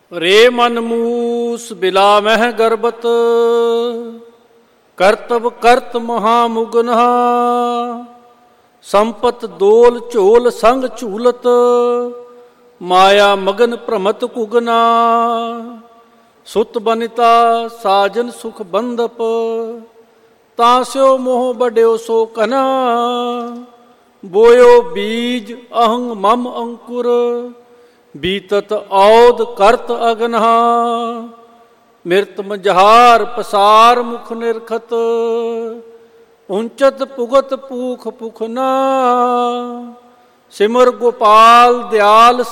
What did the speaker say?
ਰੇ ਮਨ ਮੂਸ ਬਿਲਾ ਮਹਿ ਗਰਬਤ, ਕਰਤਵ ਕਰਤ ਮਹਾਮੁਗਨਹਾ। ਸੰਪਤ ਦੋਲ ਝੋਲ ਸੰਗ ਝੂਲਤ, ਮਾਇਆ ਮਗਨ ਭ੍ਰਮਤ ਕੁਗਨਾ। ਸੁਤ ਬਨਿਤਾ ਸਾਜਨ ਸੁਖ ਬੰਦਪ, ਤਾਂ ਸਿਓ ਮੋਹ ਬਡਿਓ ਸੋ ਕਨਾ। ਬੋਇਓ ਬੀਜ ਅਹੰ ਮਮ ਅੰਕੁਰ, ਬੀਤਤ ਔਦ ਕਰਤ ਅਗਨਹਾ। ਮਿਰਤ ਮਝਾਰ ਪਸਾਰ ਮੁਖ ਨਿਰਖਤ, ਉਂਚਤ ਪੁਗਤ ਪੂਖ ਪੁਖਨਾ। ਸਿਮਰ ਗੋਪਾਲ ਦਿਆਲ